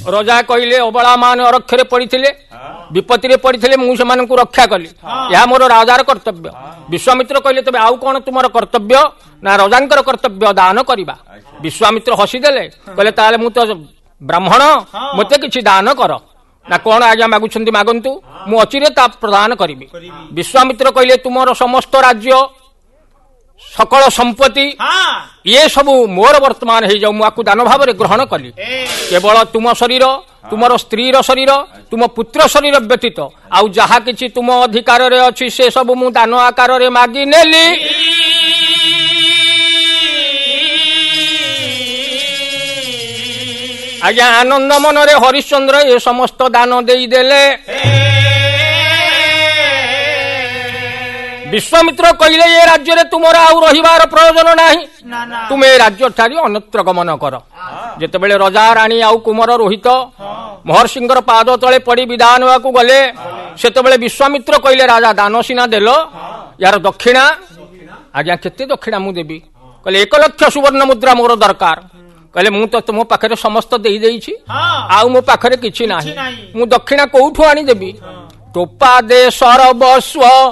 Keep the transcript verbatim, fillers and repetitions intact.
रजा कहले अबला मान अरक्षरे पड़िथिले विपत्ति पड़िथिले मु सेमानंकु रक्षा कली यह मोर राजार कर्तव्य। विश्वामित्र कहले तबे आउ कोन तुमर कर्तव्य ना रजांकर कर्तव्य दान करिबा। विश्वामित्र हसीदेले कहले ताले मु तो ब्राह्मण मते किछि दान कर ना कौन आज्ञा मागुछंती मागंतु मु अचिरे ता प्रदान करिबि। विश्वामित्र कहले तुमर समस्त राज्य सकल संपत्ति ये सब मोर वर्तमान हो जाऊ मुझे दान भाव ग्रहण कली। केवल तुम शरीर तुमर स्त्री शरीर तुम पुत्र शरीर व्यतीत आउ जहा किछि तुम अधिकार रे अछि से सब मु दान आकार रे मागी नेली। आज्ञा आनंद मन रे हरिश्चंद्र ये समस्त दान देई देले। विश्वामित्र कहले ये राज्य रे तुमर आउ रहिबार प्रयोजन नाही तुमे राज्य छाड़ी अन्यत्र गमन कर। जेतेबेले रजा रानी आउ कुमार रोहित महर्षिंकर पाद तले पड़ी विदान होवाकू गले सेतेबेले विश्वामित्र कहले राजा दान सिना देलो यार दक्षिणा आज्ञा केते दक्षिणा मु देबी। कहले एक लक्ष सुवर्ण मुद्रा मोर दरकार। कहले मु तो तुम पाखरे समस्त देई देइछि आउ मो पाखरे किछि नाही मु दक्षिणा कोउठु आनी देबी। टोपा दे सर्वस्व